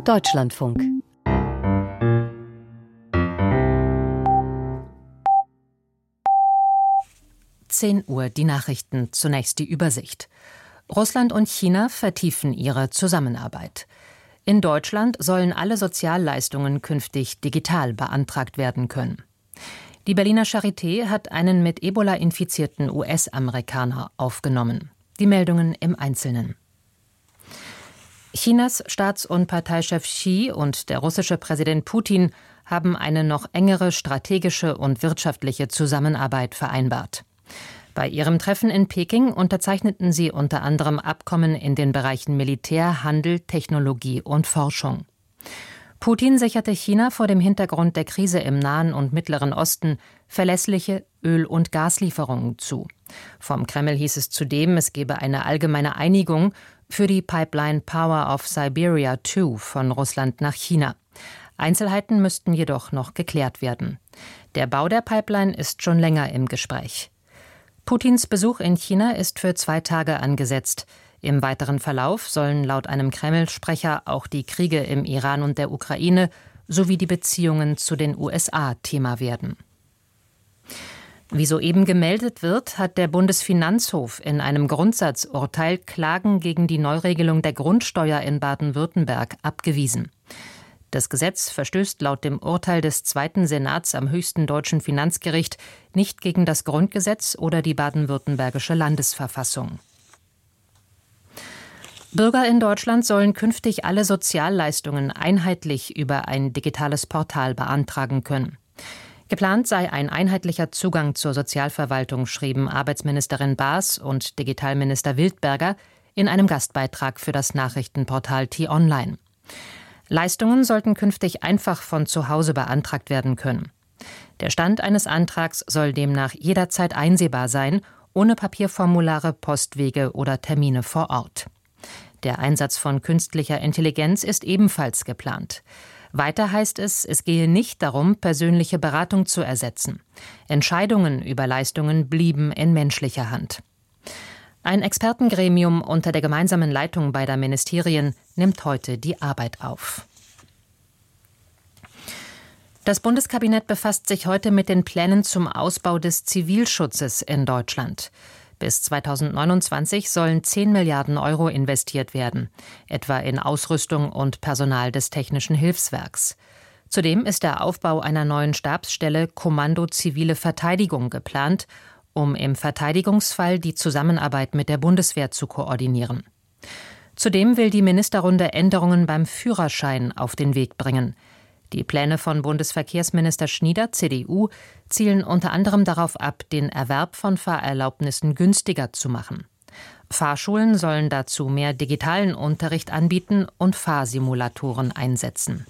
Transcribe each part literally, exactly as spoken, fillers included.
Deutschlandfunk. zehn Uhr, die Nachrichten, zunächst die Übersicht. Russland und China vertiefen ihre Zusammenarbeit. In Deutschland sollen alle Sozialleistungen künftig digital beantragt werden können. Die Berliner Charité hat einen mit Ebola infizierten U S-Amerikaner aufgenommen. Die Meldungen im Einzelnen. Chinas Staats- und Parteichef Xi und der russische Präsident Putin haben eine noch engere strategische und wirtschaftliche Zusammenarbeit vereinbart. Bei ihrem Treffen in Peking unterzeichneten sie unter anderem Abkommen in den Bereichen Militär, Handel, Technologie und Forschung. Putin sicherte China vor dem Hintergrund der Krise im Nahen und Mittleren Osten verlässliche Öl- und Gaslieferungen zu. Vom Kreml hieß es zudem, es gebe eine allgemeine Einigung für die Pipeline Power of Siberia zwei von Russland nach China. Einzelheiten müssten jedoch noch geklärt werden. Der Bau der Pipeline ist schon länger im Gespräch. Putins Besuch in China ist für zwei Tage angesetzt. Im weiteren Verlauf sollen laut einem Kreml-Sprecher auch die Kriege im Iran und der Ukraine sowie die Beziehungen zu den U S A Thema werden. Wie soeben gemeldet wird, hat der Bundesfinanzhof in einem Grundsatzurteil Klagen gegen die Neuregelung der Grundsteuer in Baden-Württemberg abgewiesen. Das Gesetz verstößt laut dem Urteil des Zweiten Senats am höchsten deutschen Finanzgericht nicht gegen das Grundgesetz oder die baden-württembergische Landesverfassung. Bürger in Deutschland sollen künftig alle Sozialleistungen einheitlich über ein digitales Portal beantragen können. Geplant sei ein einheitlicher Zugang zur Sozialverwaltung, schrieben Arbeitsministerin Baas und Digitalminister Wildberger in einem Gastbeitrag für das Nachrichtenportal T-Online. Leistungen sollten künftig einfach von zu Hause beantragt werden können. Der Stand eines Antrags soll demnach jederzeit einsehbar sein, ohne Papierformulare, Postwege oder Termine vor Ort. Der Einsatz von künstlicher Intelligenz ist ebenfalls geplant. Weiter heißt es, es gehe nicht darum, persönliche Beratung zu ersetzen. Entscheidungen über Leistungen blieben in menschlicher Hand. Ein Expertengremium unter der gemeinsamen Leitung beider Ministerien nimmt heute die Arbeit auf. Das Bundeskabinett befasst sich heute mit den Plänen zum Ausbau des Zivilschutzes in Deutschland. Bis zweitausendneunundzwanzig sollen zehn Milliarden Euro investiert werden, etwa in Ausrüstung und Personal des Technischen Hilfswerks. Zudem ist der Aufbau einer neuen Stabsstelle Kommando Zivile Verteidigung geplant, um im Verteidigungsfall die Zusammenarbeit mit der Bundeswehr zu koordinieren. Zudem will die Ministerrunde Änderungen beim Führerschein auf den Weg bringen. Die Pläne von Bundesverkehrsminister Schnieder, C D U, zielen unter anderem darauf ab, den Erwerb von Fahrerlaubnissen günstiger zu machen. Fahrschulen sollen dazu mehr digitalen Unterricht anbieten und Fahrsimulatoren einsetzen.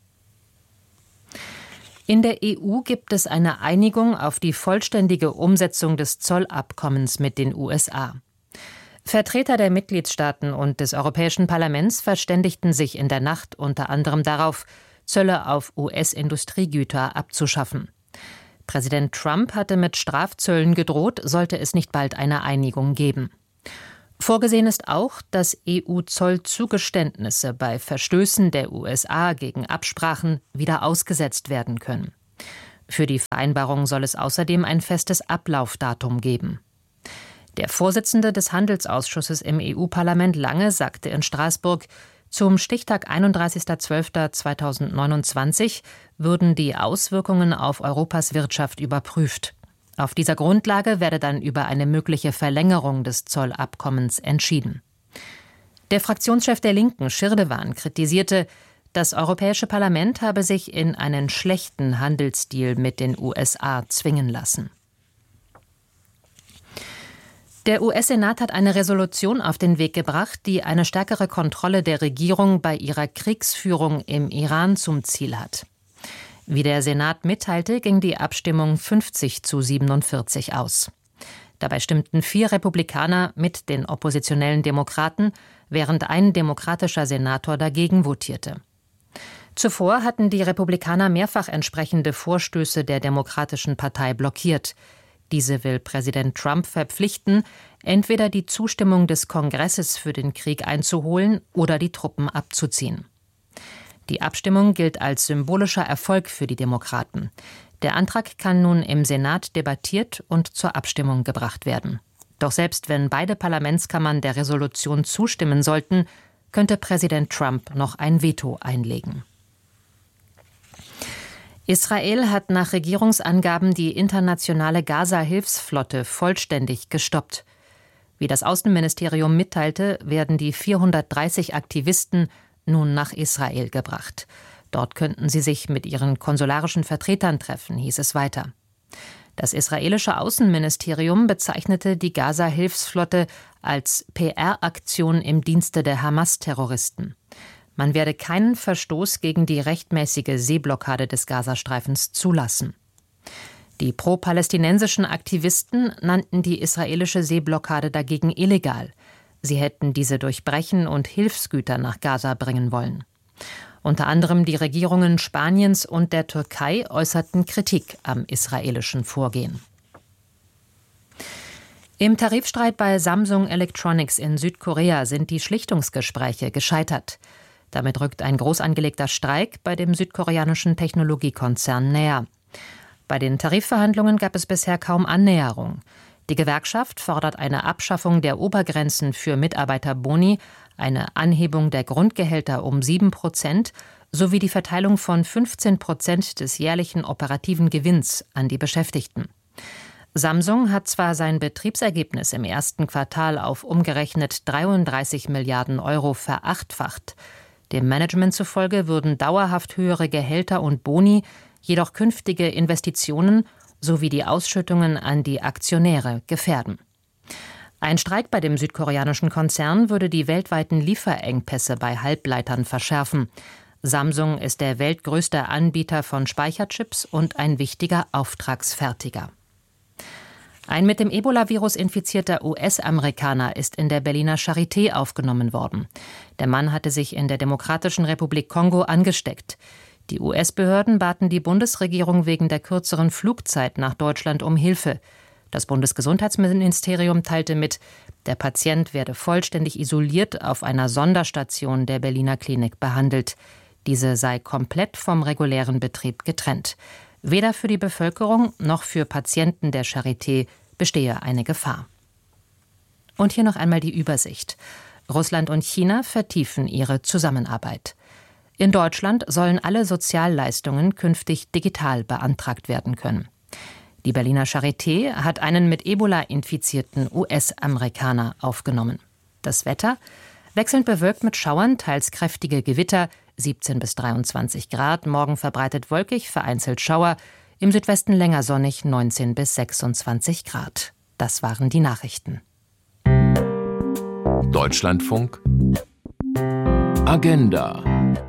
In der E U gibt es eine Einigung auf die vollständige Umsetzung des Zollabkommens mit den U S A. Vertreter der Mitgliedstaaten und des Europäischen Parlaments verständigten sich in der Nacht unter anderem darauf, Zölle auf U S-Industriegüter abzuschaffen. Präsident Trump hatte mit Strafzöllen gedroht, sollte es nicht bald eine Einigung geben. Vorgesehen ist auch, dass E U-Zollzugeständnisse bei Verstößen der U S A gegen Absprachen wieder ausgesetzt werden können. Für die Vereinbarung soll es außerdem ein festes Ablaufdatum geben. Der Vorsitzende des Handelsausschusses im E U-Parlament Lange sagte in Straßburg, zum Stichtag einunddreißigster zwölfter zweitausendneunundzwanzig würden die Auswirkungen auf Europas Wirtschaft überprüft. Auf dieser Grundlage werde dann über eine mögliche Verlängerung des Zollabkommens entschieden. Der Fraktionschef der Linken, Schirdewan, kritisierte, das Europäische Parlament habe sich in einen schlechten Handelsdeal mit den U S A zwingen lassen. Der U S-Senat hat eine Resolution auf den Weg gebracht, die eine stärkere Kontrolle der Regierung bei ihrer Kriegsführung im Iran zum Ziel hat. Wie der Senat mitteilte, ging die Abstimmung fünfzig zu siebenundvierzig aus. Dabei stimmten vier Republikaner mit den oppositionellen Demokraten, während ein demokratischer Senator dagegen votierte. Zuvor hatten die Republikaner mehrfach entsprechende Vorstöße der Demokratischen Partei blockiert. Diese will Präsident Trump verpflichten, entweder die Zustimmung des Kongresses für den Krieg einzuholen oder die Truppen abzuziehen. Die Abstimmung gilt als symbolischer Erfolg für die Demokraten. Der Antrag kann nun im Senat debattiert und zur Abstimmung gebracht werden. Doch selbst wenn beide Parlamentskammern der Resolution zustimmen sollten, könnte Präsident Trump noch ein Veto einlegen. Israel hat nach Regierungsangaben die internationale Gaza-Hilfsflotte vollständig gestoppt. Wie das Außenministerium mitteilte, werden die vierhundertdreißig Aktivisten nun nach Israel gebracht. Dort könnten sie sich mit ihren konsularischen Vertretern treffen, hieß es weiter. Das israelische Außenministerium bezeichnete die Gaza-Hilfsflotte als P R-Aktion im Dienste der Hamas-Terroristen. Man werde keinen Verstoß gegen die rechtmäßige Seeblockade des Gazastreifens zulassen. Die pro-palästinensischen Aktivisten nannten die israelische Seeblockade dagegen illegal. Sie hätten diese durchbrechen und Hilfsgüter nach Gaza bringen wollen. Unter anderem die Regierungen Spaniens und der Türkei äußerten Kritik am israelischen Vorgehen. Im Tarifstreit bei Samsung Electronics in Südkorea sind die Schlichtungsgespräche gescheitert. Damit rückt ein groß angelegter Streik bei dem südkoreanischen Technologiekonzern näher. Bei den Tarifverhandlungen gab es bisher kaum Annäherung. Die Gewerkschaft fordert eine Abschaffung der Obergrenzen für Mitarbeiterboni, eine Anhebung der Grundgehälter um sieben Prozent sowie die Verteilung von fünfzehn Prozent des jährlichen operativen Gewinns an die Beschäftigten. Samsung hat zwar sein Betriebsergebnis im ersten Quartal auf umgerechnet dreiunddreißig Milliarden Euro verachtfacht. Dem Management zufolge würden dauerhaft höhere Gehälter und Boni jedoch künftige Investitionen sowie die Ausschüttungen an die Aktionäre gefährden. Ein Streik bei dem südkoreanischen Konzern würde die weltweiten Lieferengpässe bei Halbleitern verschärfen. Samsung ist der weltgrößte Anbieter von Speicherchips und ein wichtiger Auftragsfertiger. Ein mit dem Ebola-Virus infizierter U S-Amerikaner ist in der Berliner Charité aufgenommen worden. Der Mann hatte sich in der Demokratischen Republik Kongo angesteckt. Die U S-Behörden baten die Bundesregierung wegen der kürzeren Flugzeit nach Deutschland um Hilfe. Das Bundesgesundheitsministerium teilte mit, der Patient werde vollständig isoliert auf einer Sonderstation der Berliner Klinik behandelt. Diese sei komplett vom regulären Betrieb getrennt. Weder für die Bevölkerung noch für Patienten der Charité bestehe eine Gefahr. Und hier noch einmal die Übersicht. Russland und China vertiefen ihre Zusammenarbeit. In Deutschland sollen alle Sozialleistungen künftig digital beantragt werden können. Die Berliner Charité hat einen mit Ebola infizierten U S-Amerikaner aufgenommen. Das Wetter? Wechselnd bewölkt mit Schauern, teils kräftige Gewitter, siebzehn bis dreiundzwanzig Grad, morgen verbreitet wolkig, vereinzelt Schauer, im Südwesten länger sonnig, neunzehn bis sechsundzwanzig Grad. Das waren die Nachrichten. Deutschlandfunk Agenda.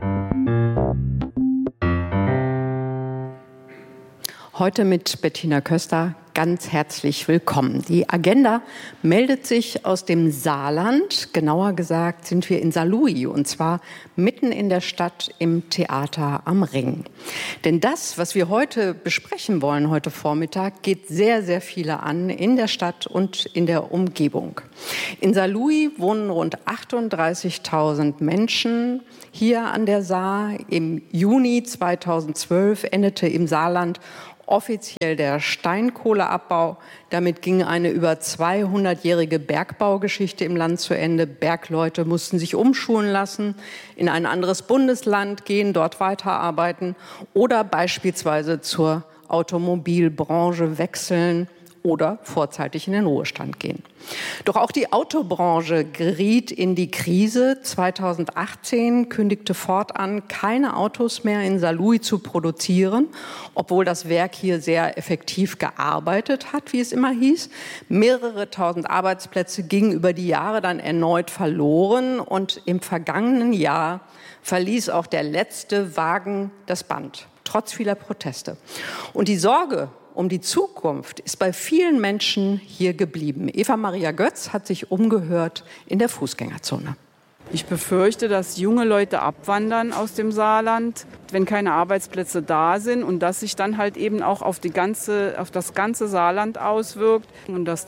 Heute mit Bettina Köster ganz herzlich willkommen. Die Agenda meldet sich aus dem Saarland. Genauer gesagt sind wir in Saarlouis und zwar mitten in der Stadt im Theater am Ring. Denn das, was wir heute besprechen wollen, heute Vormittag, geht sehr, sehr viele an in der Stadt und in der Umgebung. In Saarlouis wohnen rund achtunddreißigtausend Menschen. Hier an der Saar im Juni zweitausendzwölf endete im Saarland offiziell der Steinkohleabbau. Damit ging eine über zweihundertjährige Bergbaugeschichte im Land zu Ende. Bergleute mussten sich umschulen lassen, in ein anderes Bundesland gehen, dort weiterarbeiten oder beispielsweise zur Automobilbranche wechseln oder vorzeitig in den Ruhestand gehen. Doch auch die Autobranche geriet in die Krise. zweitausendachtzehn kündigte Ford an, keine Autos mehr in Saarlouis zu produzieren, obwohl das Werk hier sehr effektiv gearbeitet hat, wie es immer hieß. Mehrere tausend Arbeitsplätze gingen über die Jahre dann erneut verloren und im vergangenen Jahr verließ auch der letzte Wagen das Band, trotz vieler Proteste. Und die Sorge um die Zukunft ist bei vielen Menschen hier geblieben. Eva-Maria Götz hat sich umgehört in der Fußgängerzone. Ich befürchte, dass junge Leute abwandern aus dem Saarland, wenn keine Arbeitsplätze da sind und dass sich dann halt eben auch auf, die ganze, auf das ganze Saarland auswirkt und dass das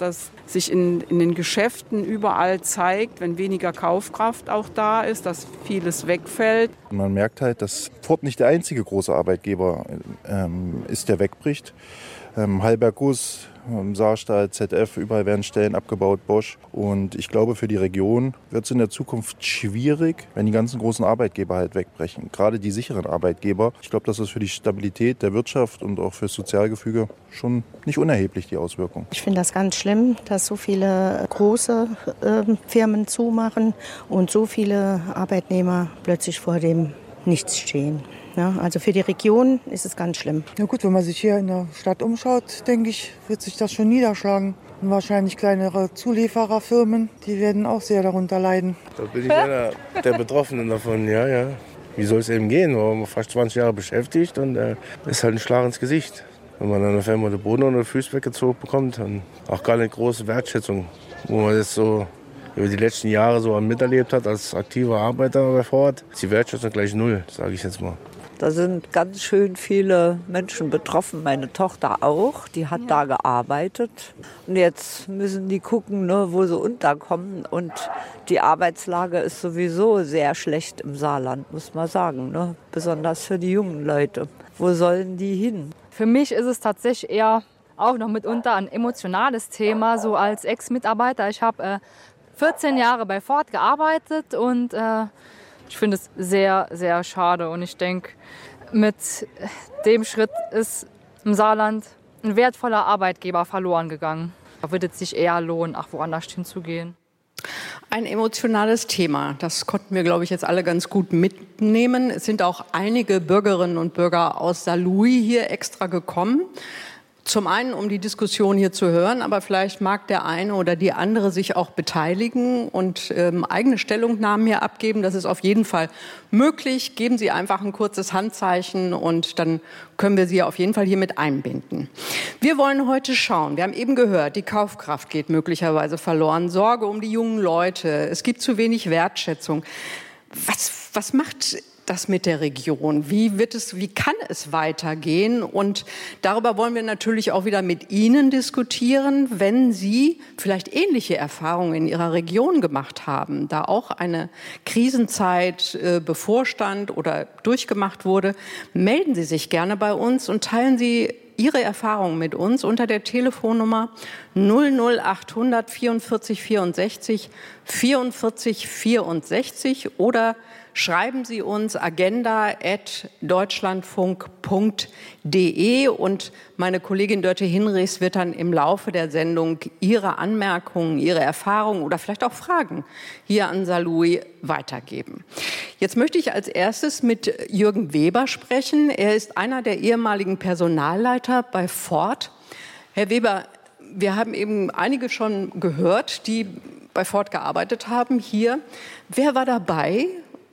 sich in, in den Geschäften überall zeigt, wenn weniger Kaufkraft auch da ist, dass vieles wegfällt. Man merkt halt, dass Ford nicht der einzige große Arbeitgeber ähm, ist, der wegbricht. Ähm, Heidelberg Guss, Saarstahl, Z F, überall werden Stellen abgebaut, Bosch. Und ich glaube, für die Region wird es in der Zukunft schwierig, wenn die ganzen großen Arbeitgeber halt wegbrechen. Gerade die sicheren Arbeitgeber. Ich glaube, das ist für die Stabilität der Wirtschaft und auch fürs Sozialgefüge schon nicht unerheblich, die Auswirkung. Ich finde das ganz schlimm, dass so viele große äh, Firmen zumachen und so viele Arbeitnehmer plötzlich vor dem Nichts stehen. Ja, also für die Region ist es ganz schlimm. Na gut, wenn man sich hier in der Stadt umschaut, denke ich, wird sich das schon niederschlagen. Und wahrscheinlich kleinere Zuliefererfirmen, die werden auch sehr darunter leiden. Da bin ich einer der Betroffenen davon, ja, ja. Wie soll es eben gehen? Wir haben fast zwanzig Jahre beschäftigt und äh, ist halt ein Schlag ins Gesicht. Wenn man dann auf einmal den Boden unter den Füßen weggezogen bekommt, und auch gar eine große Wertschätzung, wo man das so über die letzten Jahre so miterlebt hat als aktiver Arbeiter bei Ford, ist die Wertschätzung gleich null, sage ich jetzt mal. Da sind ganz schön viele Menschen betroffen, meine Tochter auch, die hat ja da gearbeitet. Und jetzt müssen die gucken, ne, wo sie unterkommen. Und die Arbeitslage ist sowieso sehr schlecht im Saarland, muss man sagen, ne? Besonders für die jungen Leute. Wo sollen die hin? Für mich ist es tatsächlich eher auch noch mitunter ein emotionales Thema, so als Ex-Mitarbeiter. Ich habe äh, vierzehn Jahre bei Ford gearbeitet und äh, ich finde es sehr, sehr schade. Und ich denke, mit dem Schritt ist im Saarland ein wertvoller Arbeitgeber verloren gegangen. Da würde es sich eher lohnen, auch woanders hinzugehen. Ein emotionales Thema, das konnten wir, glaube ich, jetzt alle ganz gut mitnehmen. Es sind auch einige Bürgerinnen und Bürger aus Saarlouis hier extra gekommen. Zum einen, um die Diskussion hier zu hören, aber vielleicht mag der eine oder die andere sich auch beteiligen und ähm, eigene Stellungnahmen hier abgeben. Das ist auf jeden Fall möglich. Geben Sie einfach ein kurzes Handzeichen und dann können wir Sie auf jeden Fall hier mit einbinden. Wir wollen heute schauen. Wir haben eben gehört, die Kaufkraft geht möglicherweise verloren. Sorge um die jungen Leute. Es gibt zu wenig Wertschätzung. Was, was macht das mit der Region? Wie wird es, wie kann es weitergehen? Und darüber wollen wir natürlich auch wieder mit Ihnen diskutieren, wenn Sie vielleicht ähnliche Erfahrungen in Ihrer Region gemacht haben, da auch eine Krisenzeit äh, bevorstand oder durchgemacht wurde. Melden Sie sich gerne bei uns und teilen Sie Ihre Erfahrungen mit uns unter der Telefonnummer null null achthundert vierundvierzig vierundsechzig vierundvierzig vierundsechzig oder schreiben Sie uns agenda at deutschlandfunk punkt de und meine Kollegin Dörte Hinrichs wird dann im Laufe der Sendung Ihre Anmerkungen, Ihre Erfahrungen oder vielleicht auch Fragen hier an Saarlouis weitergeben. Jetzt möchte ich als erstes mit Jürgen Weber sprechen. Er ist einer der ehemaligen Personalleiter bei Ford. Herr Weber, wir haben eben einige schon gehört, die bei Ford gearbeitet haben hier. Wer war dabei?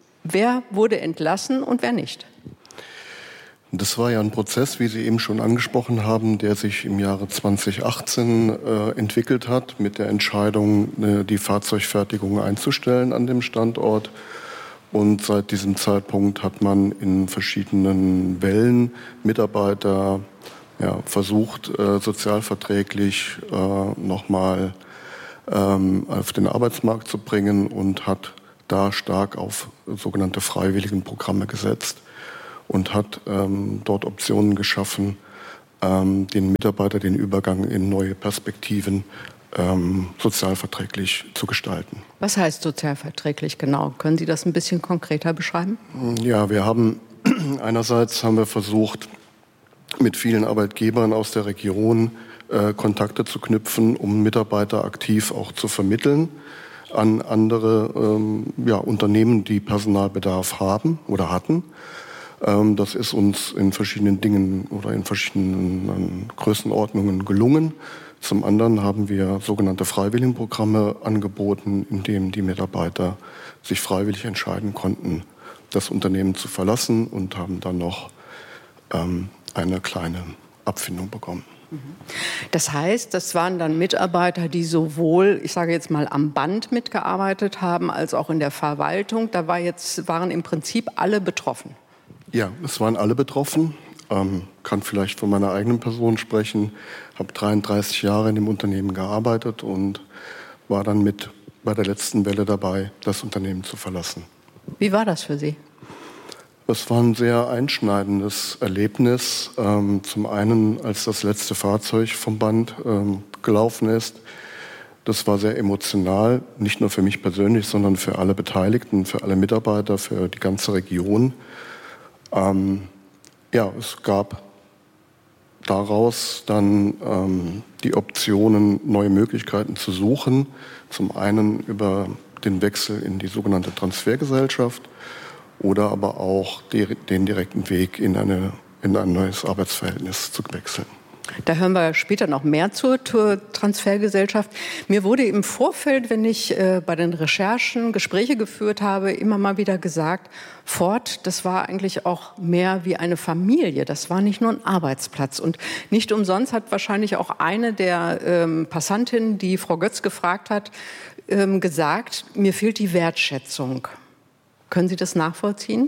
Wer wurde entlassen und wer nicht? Das war ja ein Prozess, wie Sie eben schon angesprochen haben, der sich im Jahre zweitausendachtzehn äh, entwickelt hat mit der Entscheidung, äh, die Fahrzeugfertigung einzustellen an dem Standort. Und seit diesem Zeitpunkt hat man in verschiedenen Wellen Mitarbeiter ja, versucht, äh, sozialverträglich äh, nochmal ähm, auf den Arbeitsmarkt zu bringen und hat da stark auf sogenannte Freiwilligenprogramme gesetzt und hat ähm, dort Optionen geschaffen, ähm, den Mitarbeiter den Übergang in neue Perspektiven ähm, sozialverträglich zu gestalten. Was heißt sozialverträglich genau? Können Sie das ein bisschen konkreter beschreiben? Ja, wir haben einerseits haben wir versucht, mit vielen Arbeitgebern aus der Region äh, Kontakte zu knüpfen, um Mitarbeiter aktiv auch zu vermitteln an andere ähm, ja, Unternehmen, die Personalbedarf haben oder hatten. Ähm, das ist uns in verschiedenen Dingen oder in verschiedenen ähm, Größenordnungen gelungen. Zum anderen haben wir sogenannte Freiwilligenprogramme angeboten, in denen die Mitarbeiter sich freiwillig entscheiden konnten, das Unternehmen zu verlassen und haben dann noch ähm, eine kleine Abfindung bekommen. Das heißt, das waren dann Mitarbeiter, die sowohl, ich sage jetzt mal, am Band mitgearbeitet haben, als auch in der Verwaltung. Da war jetzt, waren im Prinzip alle betroffen. Ja, es waren alle betroffen. Ähm, kann vielleicht von meiner eigenen Person sprechen. Habe dreiunddreißig Jahre in dem Unternehmen gearbeitet und war dann mit bei der letzten Welle dabei, das Unternehmen zu verlassen. Wie war das für Sie? Es war ein sehr einschneidendes Erlebnis. Ähm, zum einen, als das letzte Fahrzeug vom Band ähm, gelaufen ist. Das war sehr emotional, nicht nur für mich persönlich, sondern für alle Beteiligten, für alle Mitarbeiter, für die ganze Region. Ähm, ja, es gab daraus dann ähm, die Optionen, neue Möglichkeiten zu suchen. Zum einen über den Wechsel in die sogenannte Transfergesellschaft oder aber auch die, den direkten Weg in, eine, in ein neues Arbeitsverhältnis zu wechseln. Da hören wir später noch mehr zur, zur Transfergesellschaft. Mir wurde im Vorfeld, wenn ich äh, bei den Recherchen Gespräche geführt habe, immer mal wieder gesagt, Ford, das war eigentlich auch mehr wie eine Familie. Das war nicht nur ein Arbeitsplatz. Und nicht umsonst hat wahrscheinlich auch eine der ähm, Passantinnen, die Frau Götz gefragt hat, ähm, gesagt, mir fehlt die Wertschätzung. Können Sie das nachvollziehen?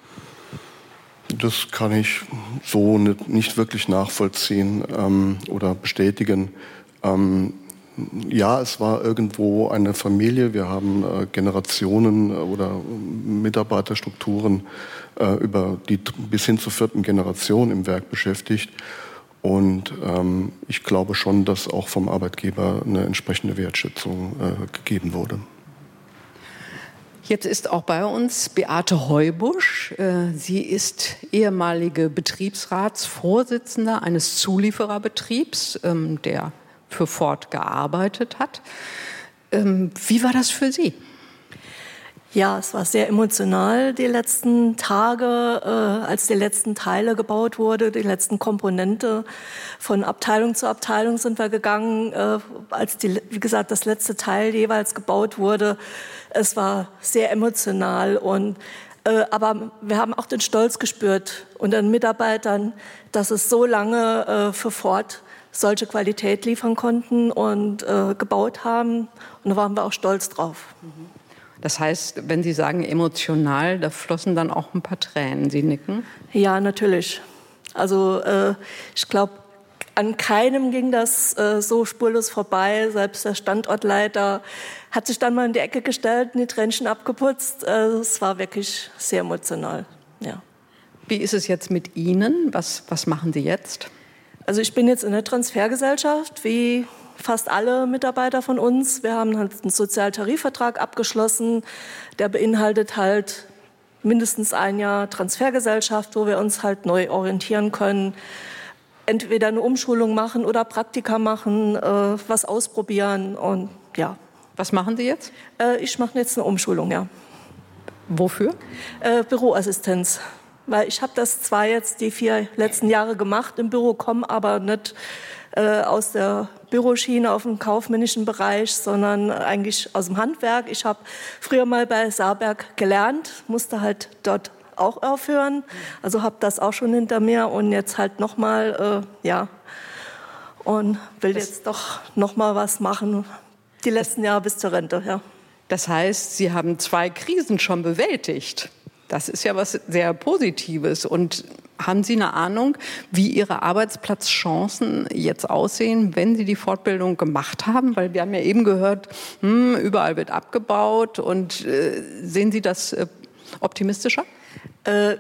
Das kann ich so nicht wirklich nachvollziehen ähm, oder bestätigen. Ähm, ja, es war irgendwo eine Familie. Wir haben äh, Generationen oder Mitarbeiterstrukturen äh, über die bis hin zur vierten Generation im Werk beschäftigt. Und ähm, ich glaube schon, dass auch vom Arbeitgeber eine entsprechende Wertschätzung äh, gegeben wurde. Jetzt ist auch bei uns Beate Heubusch. Sie ist ehemalige Betriebsratsvorsitzende eines Zuliefererbetriebs, der für Ford gearbeitet hat. Wie war das für Sie? Ja, es war sehr emotional die letzten Tage, äh, als die letzten Teile gebaut wurde, die letzten Komponente. Von Abteilung zu Abteilung sind wir gegangen, äh, als die, wie gesagt, das letzte Teil jeweils gebaut wurde. Es war sehr emotional und äh, aber wir haben auch den Stolz gespürt unter den Mitarbeitern, dass es so lange äh, für Ford solche Qualität liefern konnten und äh, gebaut haben. Und da waren wir auch stolz drauf. Das heißt, wenn Sie sagen emotional, da flossen dann auch ein paar Tränen. Sie nicken? Ja, natürlich. Also äh, ich glaube, an keinem ging das äh, so spurlos vorbei. Selbst der Standortleiter hat sich dann mal in die Ecke gestellt und die Tränchen abgeputzt. Äh, es war wirklich sehr emotional. Ja. Wie ist es jetzt mit Ihnen? Was, was machen Sie jetzt? Also ich bin jetzt in der Transfergesellschaft, wie fast alle Mitarbeiter von uns. Wir haben halt einen Sozialtarifvertrag abgeschlossen, der beinhaltet halt mindestens ein Jahr Transfergesellschaft, wo wir uns halt neu orientieren können. Entweder eine Umschulung machen oder Praktika machen, äh, was ausprobieren und ja. Was machen Sie jetzt? Äh, ich mache jetzt eine Umschulung, ja. Wofür? Äh, Büroassistenz. Weil ich habe das zwar jetzt die vier letzten Jahre gemacht im Büro, komme aber nicht äh, aus der Büroschiene auf dem kaufmännischen Bereich, sondern eigentlich aus dem Handwerk. Ich habe früher mal bei Saarberg gelernt, musste halt dort auch aufhören. Also habe das auch schon hinter mir und jetzt halt nochmal, äh, ja, und will das jetzt doch nochmal was machen, die letzten Jahre bis zur Rente, ja. Das heißt, Sie haben zwei Krisen schon bewältigt. Das ist ja was sehr Positives. Und haben Sie eine Ahnung, wie Ihre Arbeitsplatzchancen jetzt aussehen, wenn Sie die Fortbildung gemacht haben? Weil wir haben ja eben gehört, hm, überall wird abgebaut. Und äh, sehen Sie das äh, optimistischer? Äh,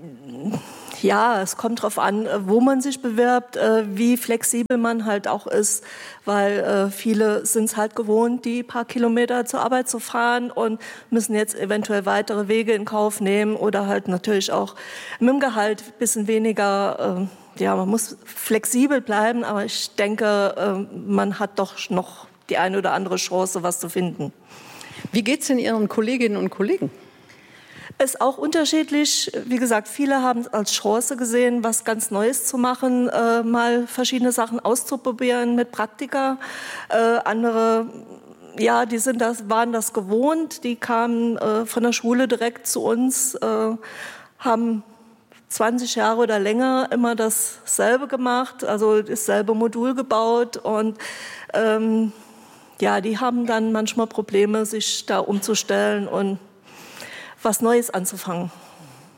ja, es kommt darauf an, wo man sich bewirbt, äh, wie flexibel man halt auch ist, weil äh, viele sind es halt gewohnt, die paar Kilometer zur Arbeit zu fahren und müssen jetzt eventuell weitere Wege in Kauf nehmen oder halt natürlich auch mit dem Gehalt ein bisschen weniger. Äh, ja, man muss flexibel bleiben, aber ich denke, äh, man hat doch noch die eine oder andere Chance, was zu finden. Wie geht es denn Ihren Kolleginnen und Kollegen? Ist auch unterschiedlich. Wie gesagt, viele haben es als Chance gesehen, was ganz Neues zu machen, äh, mal verschiedene Sachen auszuprobieren mit Praktika. Äh, andere, ja, die sind das, waren das gewohnt. Die kamen äh, von der Schule direkt zu uns, äh, haben zwanzig Jahre oder länger immer dasselbe gemacht, also dasselbe Modul gebaut und ähm, ja, die haben dann manchmal Probleme, sich da umzustellen und was Neues anzufangen.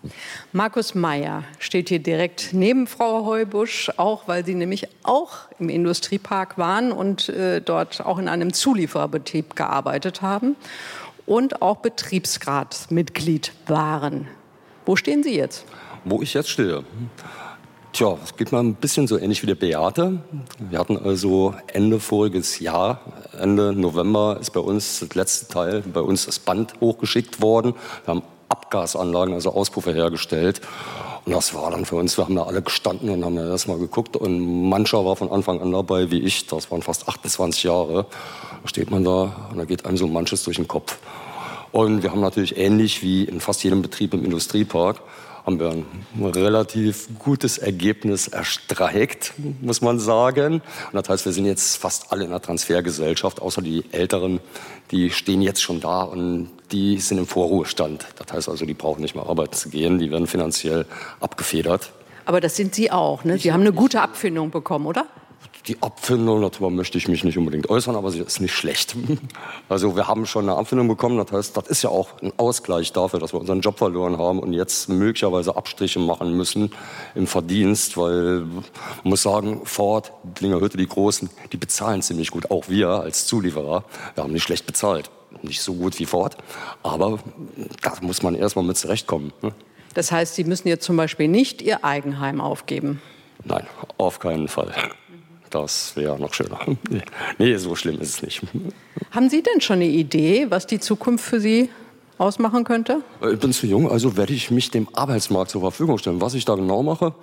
Markus Meyer steht hier direkt neben Frau Heubusch, auch weil Sie nämlich auch im Industriepark waren und äh, dort auch in einem Zuliefererbetrieb gearbeitet haben und auch Betriebsratsmitglied waren. Wo stehen Sie jetzt? Wo ich jetzt stehe? Tja, es geht mal ein bisschen so ähnlich wie der Beate. Wir hatten also Ende voriges Jahr, Ende November, ist bei uns das letzte Teil, bei uns das Band hochgeschickt worden. Wir haben Abgasanlagen, also Auspuffe hergestellt. Und das war dann für uns, wir haben da alle gestanden und haben da erstmal geguckt. Und mancher war von Anfang an dabei, wie ich, das waren fast achtundzwanzig Jahre. Da steht man da und da geht einem so manches durch den Kopf. Und wir haben natürlich ähnlich wie in fast jedem Betrieb im Industriepark, haben wir ein relativ gutes Ergebnis erstreikt, muss man sagen. Und das heißt, wir sind jetzt fast alle in der Transfergesellschaft, außer die Älteren, die stehen jetzt schon da und die sind im Vorruhestand. Das heißt also, die brauchen nicht mehr arbeiten zu gehen, die werden finanziell abgefedert. Aber das sind Sie auch, ne? Sie haben eine gute Abfindung bekommen, oder? Die Abfindung, darüber möchte ich mich nicht unbedingt äußern, aber sie ist nicht schlecht. Also wir haben schon eine Abfindung bekommen, das heißt, das ist ja auch ein Ausgleich dafür, dass wir unseren Job verloren haben und jetzt möglicherweise Abstriche machen müssen im Verdienst, weil man muss sagen, Ford, Dlingerhütte, die Großen, die bezahlen ziemlich gut, auch wir als Zulieferer, wir haben nicht schlecht bezahlt. Nicht so gut wie Ford, aber da muss man erstmal mit zurechtkommen. Ne? Das heißt, Sie müssen jetzt zum Beispiel nicht Ihr Eigenheim aufgeben? Nein, auf keinen Fall. Das wäre noch schöner. Nee, so schlimm ist es nicht. Haben Sie denn schon eine Idee, was die Zukunft für Sie ausmachen könnte? Ich bin zu jung, also werde ich mich dem Arbeitsmarkt zur Verfügung stellen. Was ich da genau mache,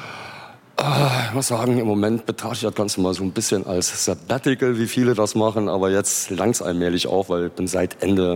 ich muss sagen, im Moment betrachte ich das Ganze mal so ein bisschen als Sabbatical, wie viele das machen. Aber jetzt langt allmählich auf, weil ich bin seit Ende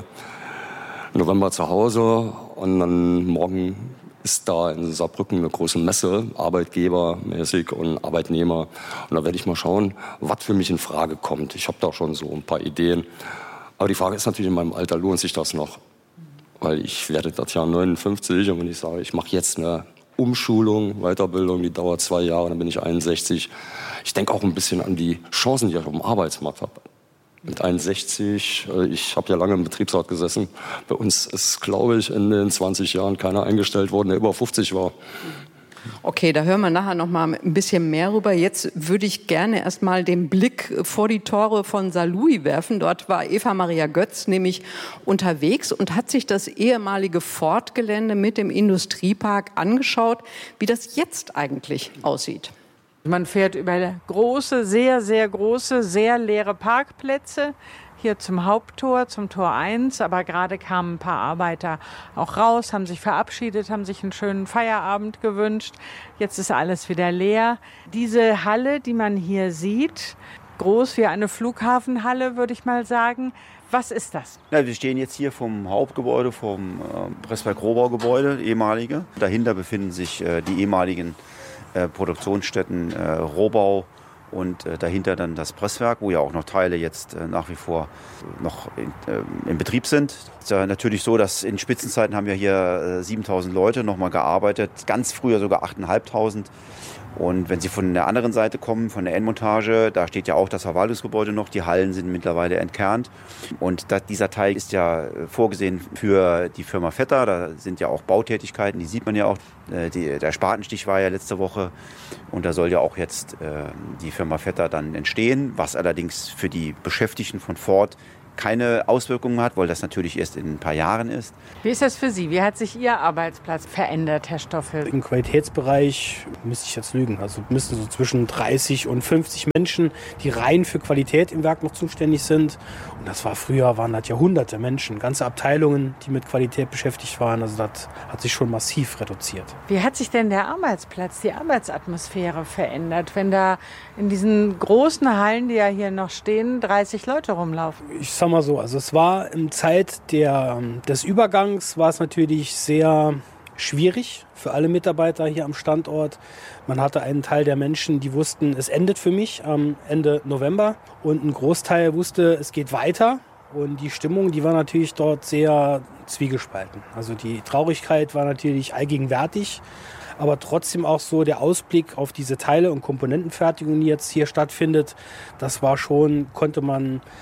November zu Hause und dann morgen ist da in Saarbrücken eine große Messe, arbeitgebermäßig und Arbeitnehmer. Und da werde ich mal schauen, was für mich in Frage kommt. Ich habe da schon so ein paar Ideen. Aber die Frage ist natürlich, in meinem Alter lohnt sich das noch? Weil ich werde das Jahr neunundfünfzig und wenn ich sage, ich mache jetzt eine Umschulung, Weiterbildung, die dauert zwei Jahre, dann bin ich einundsechzig. Ich denke auch ein bisschen an die Chancen, die ich auf dem Arbeitsmarkt habe. Mit einundsechzig, ich habe ja lange im Betriebsrat gesessen. Bei uns ist, glaube ich, in den zwanzig Jahren keiner eingestellt worden, der über fünfzig war. Okay, da hören wir nachher noch mal ein bisschen mehr rüber. Jetzt würde ich gerne erst mal den Blick vor die Tore von Saarlouis werfen. Dort war Eva Maria Götz nämlich unterwegs und hat sich das ehemalige Ford-Gelände mit dem Industriepark angeschaut, wie das jetzt eigentlich aussieht. Man fährt über große, sehr, sehr große, sehr leere Parkplätze hier zum Haupttor, zum Tor eins. Aber gerade kamen ein paar Arbeiter auch raus, haben sich verabschiedet, haben sich einen schönen Feierabend gewünscht. Jetzt ist alles wieder leer. Diese Halle, die man hier sieht, groß wie eine Flughafenhalle, würde ich mal sagen. Was ist das? Ja, wir stehen jetzt hier vom Hauptgebäude, vom äh, Presswerk-Rohbau-Gebäude, ehemalige. Dahinter befinden sich äh, die ehemaligen äh, Produktionsstätten äh, Rohbau und äh, dahinter dann das Presswerk, wo ja auch noch Teile jetzt äh, nach wie vor noch in, äh, in Betrieb sind. Es ist ja natürlich so, dass in Spitzenzeiten haben wir hier äh, siebentausend Leute noch mal gearbeitet, ganz früher sogar achttausendfünfhundert. Und wenn Sie von der anderen Seite kommen, von der Endmontage, da steht ja auch das Verwaltungsgebäude noch. Die Hallen sind mittlerweile entkernt. Und da, dieser Teil ist ja vorgesehen für die Firma Vetter. Da sind ja auch Bautätigkeiten, die sieht man ja auch. Äh, die, der Spatenstich war ja letzte Woche. Und da soll ja auch jetzt äh, die Firma Vetter dann entstehen, was allerdings für die Beschäftigten von Ford keine Auswirkungen hat, weil das natürlich erst in ein paar Jahren ist. Wie ist das für Sie? Wie hat sich Ihr Arbeitsplatz verändert, Herr Stoffel? Im Qualitätsbereich müsste ich jetzt lügen. Also müssten so zwischen dreißig und fünfzig Menschen, die rein für Qualität im Werk noch zuständig sind. Und das war früher, waren das Jahrhunderte Menschen, ganze Abteilungen, die mit Qualität beschäftigt waren. Also das hat sich schon massiv reduziert. Wie hat sich denn der Arbeitsplatz, die Arbeitsatmosphäre verändert, wenn da in diesen großen Hallen, die ja hier noch stehen, dreißig Leute rumlaufen? Ich sag mal so, also es war in Zeit der, des Übergangs war es natürlich sehr schwierig für alle Mitarbeiter hier am Standort. Man hatte einen Teil der Menschen, die wussten, es endet für mich am Ende November und ein Großteil wusste, es geht weiter. Und die Stimmung, die war natürlich dort sehr zwiegespalten. Also die Traurigkeit war natürlich allgegenwärtig, aber trotzdem auch so der Ausblick auf diese Teile- und Komponentenfertigung, die jetzt hier stattfindet, das war schon, konnte man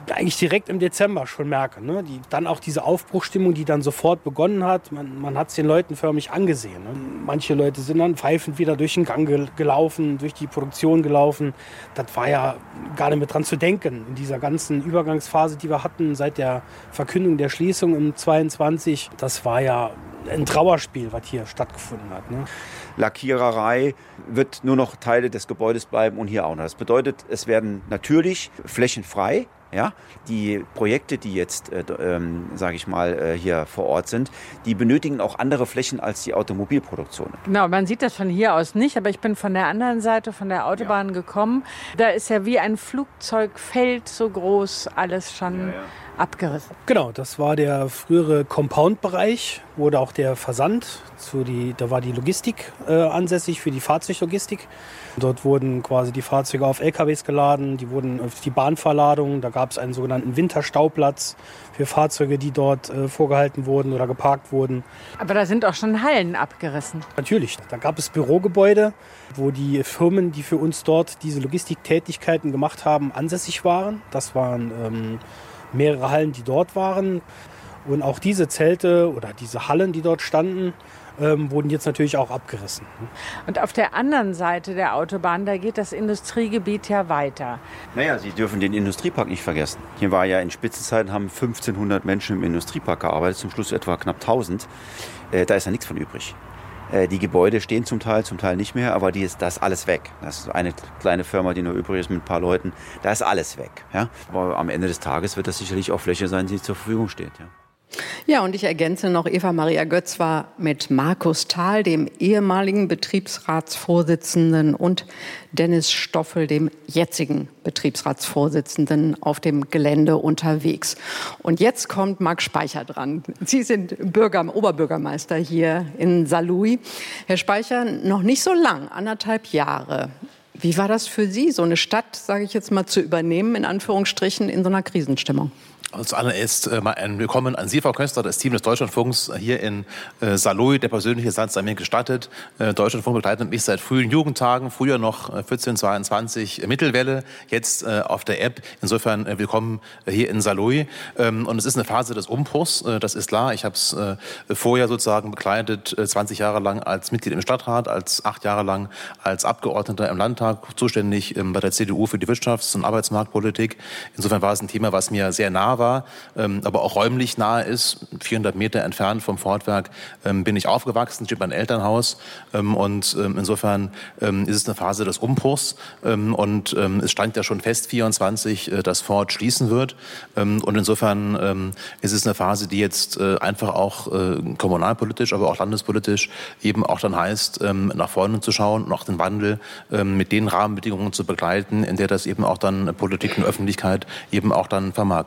eigentlich direkt im Dezember schon merke. Ne? Die, dann auch diese Aufbruchstimmung, die dann sofort begonnen hat. Man, man hat es den Leuten förmlich angesehen. Ne? Manche Leute sind dann pfeifend wieder durch den Gang gel- gelaufen, durch die Produktion gelaufen. Das war ja gar nicht mehr dran zu denken. In dieser ganzen Übergangsphase, die wir hatten, seit der Verkündung der Schließung im zweiundzwanzig, das war ja ein Trauerspiel, was hier stattgefunden hat. Ne? Lackiererei wird nur noch Teile des Gebäudes bleiben und hier auch noch. Das bedeutet, es werden natürlich flächenfrei. Ja, die Projekte, die jetzt, äh, ähm, sage ich mal, äh, hier vor Ort sind, die benötigen auch andere Flächen als die Automobilproduktion. Genau, man sieht das von hier aus nicht, aber ich bin von der anderen Seite, von der Autobahn ja. gekommen. Da ist ja wie ein Flugzeugfeld so groß alles schon ja, ja. abgerissen. Genau, das war der frühere Compound-Bereich, wo da auch der Versand, zu die, da war die Logistik äh, ansässig für die Fahrzeuglogistik. Dort wurden quasi die Fahrzeuge auf L K Ws geladen, die wurden auf die Bahnverladung. Da gab es einen sogenannten Winterstauplatz für Fahrzeuge, die dort äh, vorgehalten wurden oder geparkt wurden. Aber da sind auch schon Hallen abgerissen. Natürlich, da gab es Bürogebäude, wo die Firmen, die für uns dort diese Logistiktätigkeiten gemacht haben, ansässig waren. Das waren ähm, mehrere Hallen, die dort waren. Und auch diese Zelte oder diese Hallen, die dort standen, ähm, wurden jetzt natürlich auch abgerissen. Und auf der anderen Seite der Autobahn, da geht das Industriegebiet ja weiter. Naja, Sie dürfen den Industriepark nicht vergessen. Hier war ja in Spitzenzeiten, haben fünfzehnhundert Menschen im Industriepark gearbeitet, zum Schluss etwa knapp tausend. Äh, da ist ja nichts von übrig. Äh, die Gebäude stehen zum Teil, zum Teil nicht mehr, aber die ist, das ist alles weg. Das ist eine kleine Firma, die nur übrig ist mit ein paar Leuten. Da ist alles weg. Ja? Aber am Ende des Tages wird das sicherlich auch Fläche sein, die zur Verfügung steht. Ja. Ja, und ich ergänze noch, Eva Maria Götz war mit Markus Thal, dem ehemaligen Betriebsratsvorsitzenden, und Dennis Stoffel, dem jetzigen Betriebsratsvorsitzenden, auf dem Gelände unterwegs. Und jetzt kommt Marc Speicher dran. Sie sind Bürger, Oberbürgermeister hier in Saarlouis. Herr Speicher, noch nicht so lang, anderthalb Jahre. Wie war das für Sie, so eine Stadt, sage ich jetzt mal, zu übernehmen, in Anführungsstrichen, in so einer Krisenstimmung? Also zuallererst äh, mal ein Willkommen an Sie, Frau Köster, das Team des Deutschlandfunks hier in äh, Saarlouis. Der persönliche Satz sei mir gestattet. Äh, Deutschlandfunk begleitet mich seit frühen Jugendtagen, früher noch äh, vierzehn zweiundzwanzig Mittelwelle, jetzt äh, auf der App. Insofern äh, willkommen äh, hier in Saarlouis. Ähm, und es ist eine Phase des Umbruchs, äh, das ist klar. Ich habe es äh, vorher sozusagen begleitet, äh, zwanzig Jahre lang als Mitglied im Stadtrat, als acht Jahre lang als Abgeordneter im Landtag, zuständig äh, bei der C D U für die Wirtschafts- und Arbeitsmarktpolitik. Insofern war es ein Thema, was mir sehr nah war. War, ähm, aber auch räumlich nahe ist. vierhundert Meter entfernt vom Fortwerk ähm, bin ich aufgewachsen, steht mein Elternhaus. Ähm, und ähm, insofern ähm, ist es eine Phase des Umbruchs. Ähm, und ähm, es stand ja schon fest, vierundzwanzig, äh, dass Ford schließen wird. Ähm, und insofern ähm, ist es eine Phase, die jetzt äh, einfach auch äh, kommunalpolitisch, aber auch landespolitisch eben auch dann heißt, ähm, nach vorne zu schauen und auch den Wandel ähm, mit den Rahmenbedingungen zu begleiten, in der das eben auch dann Politik und Öffentlichkeit eben auch dann vermag.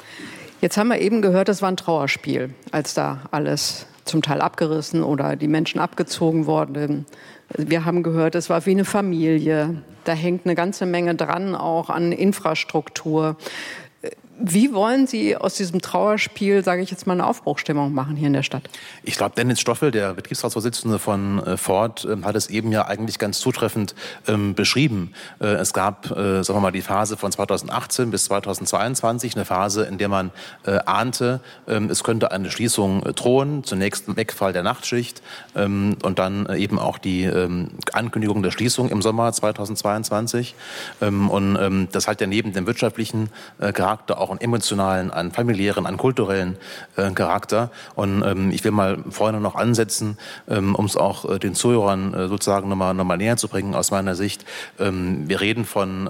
Jetzt haben wir eben gehört, es war ein Trauerspiel, als da alles zum Teil abgerissen oder die Menschen abgezogen wurden. Wir haben gehört, es war wie eine Familie. Da hängt eine ganze Menge dran, auch an Infrastruktur. Wie wollen Sie aus diesem Trauerspiel, sage ich jetzt mal, eine Aufbruchstimmung machen hier in der Stadt? Ich glaube, Dennis Stoffel, der Betriebsratsvorsitzende von äh, Ford, äh, hat es eben ja eigentlich ganz zutreffend ähm, beschrieben. Äh, es gab, äh, sagen wir mal, die Phase von zweitausendachtzehn bis zweitausendzweiundzwanzig, eine Phase, in der man äh, ahnte, äh, es könnte eine Schließung äh, drohen, zunächst ein Wegfall der Nachtschicht ähm, und dann äh, eben auch die ähm, Ankündigung der Schließung im Sommer zweitausendzweiundzwanzig. Ähm, und ähm, das hat ja neben dem wirtschaftlichen äh, Charakter auch einen emotionalen, einen familiären, einen kulturellen äh, Charakter. Und ähm, ich will mal vorne noch ansetzen, ähm, um es auch äh, den Zuhörern äh, sozusagen nochmal noch mal näher zu bringen aus meiner Sicht. Ähm, wir reden von